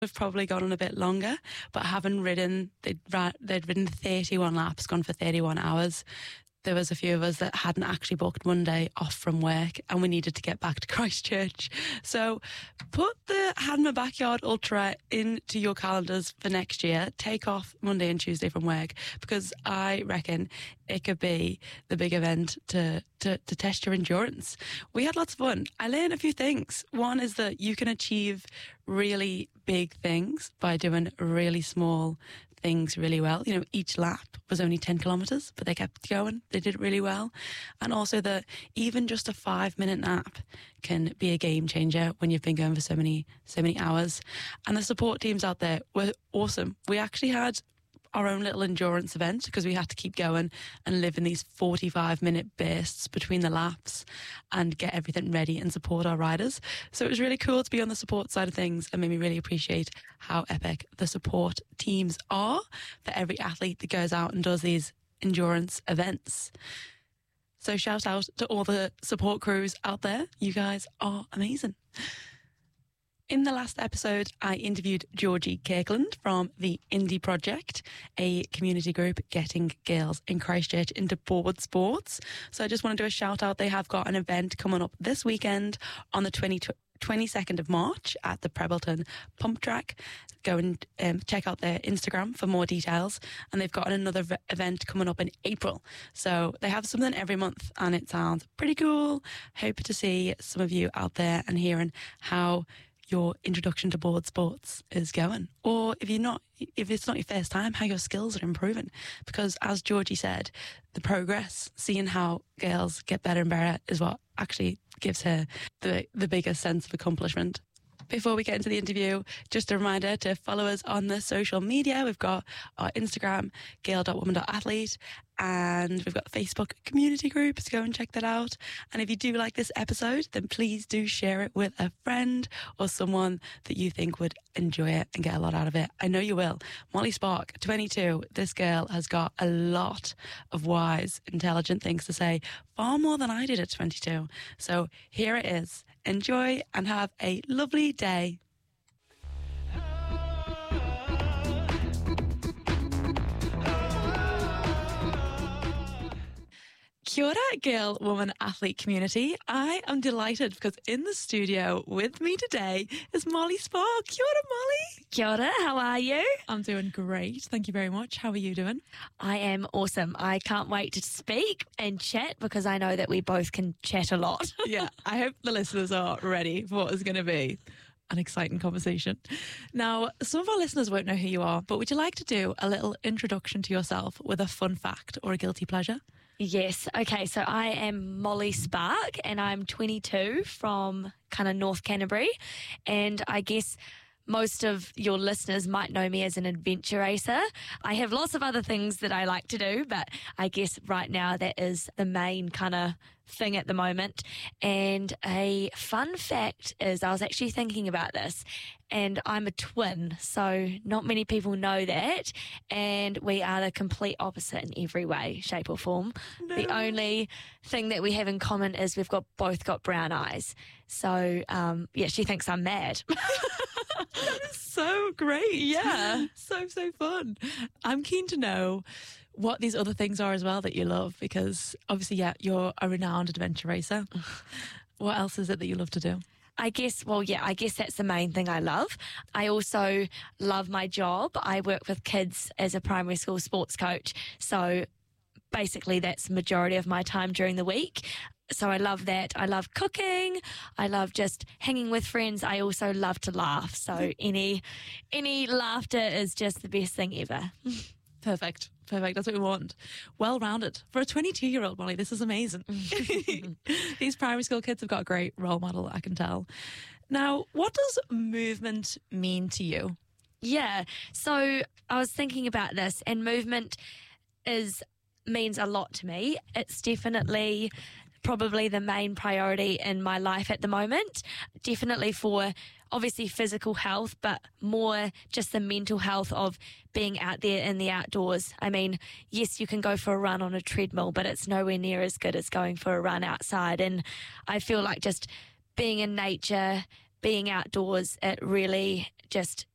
have probably gone on a bit longer, but having ridden, they'd ridden 31 laps, gone for 31 hours. There was a few of us that hadn't actually booked Monday off from work and we needed to get back to Christchurch. So put the Hadma Backyard Ultra into your calendars for next year. Take off Monday and Tuesday from work because I reckon it could be the big event to test your endurance. We had lots of fun. I learned a few things. One is that you can achieve really big things by doing really small things really well. You know, each lap was only 10 kilometres, but they kept going. They did really well. And also that even just a 5-minute nap can be a game changer when you've been going for so many hours. And the support teams out there were awesome. We actually had our own little endurance event because we had to keep going and live in these 45-minute bursts between the laps and get everything ready and support our riders. So it was really cool to be on the support side of things and made me really appreciate how epic the support teams are for every athlete that goes out and does these endurance events. So shout out to all the support crews out there. You guys are amazing. In the last episode, I interviewed Georgie Kirkland from the Indie Project, a community group getting girls in Christchurch into board sports. So I just want to do a shout out. They have got an event coming up this weekend on the 22nd of March at the Prebleton Pump Track. Go and check out their Instagram for more details. And they've got another event coming up in April. So they have something every month and it sounds pretty cool. Hope to see some of you out there and hearing how your introduction to board sports is going, or if it's not your first time, how your skills are improving. Because as Georgie said, the progress, seeing how girls get better and better is what actually gives her the biggest sense of accomplishment. Before we get into the interview, just a reminder to follow us on the social media. We've got our Instagram, gail.woman.athlete, and we've got the Facebook community group, so go and check that out. And if you do like this episode, then please do share it with a friend or someone that you think would enjoy it and get a lot out of it. I know you will. Molly Spark, 22, this girl has got a lot of wise, intelligent things to say, far more than I did at 22. So here it is. Enjoy and have a lovely day. Kia ora, girl, woman, athlete community. I am delighted because in the studio with me today is Molly Spark. Kia ora, Molly. Kia ora, how are you? I'm doing great. Thank you very much. How are you doing? I am awesome. I can't wait to speak and chat because I know that we both can chat a lot. Yeah, I hope the listeners are ready for what is going to be an exciting conversation. Now, some of our listeners won't know who you are, but would you like to do a little introduction to yourself with a fun fact or a guilty pleasure? Yes. Okay. So I am Molly Spark and I'm 22 from kind of North Canterbury. And I guess most of your listeners might know me as an adventure racer. I have lots of other things that I like to do, but I guess right now that is the main kind of thing at the moment. And a fun fact is I was actually thinking about this, and I'm a twin, so not many people know that, and we are the complete opposite in every way, shape or form. No. The only thing that we have in common is we've both got brown eyes. So yeah, she thinks I'm mad. That is so great. Yeah. So fun. I'm keen to know what these other things are as well that you love, because obviously, yeah, you're a renowned adventure racer. What else is it that you love to do? I guess that's the main thing I love. I also love my job. I work with kids as a primary school sports coach. So basically that's the majority of my time during the week. So I love that. I love cooking. I love just hanging with friends. I also love to laugh. So any laughter is just the best thing ever. Perfect. That's what we want. Well-rounded. For a 22-year-old, Molly, this is amazing. These primary school kids have got a great role model, I can tell. Now, what does movement mean to you? Yeah, so I was thinking about this, and movement means a lot to me. It's definitely probably the main priority in my life at the moment. Definitely for obviously physical health, but more just the mental health of being out there in the outdoors. I mean, yes, you can go for a run on a treadmill, but it's nowhere near as good as going for a run outside. And I feel like just being in nature, being outdoors, it really just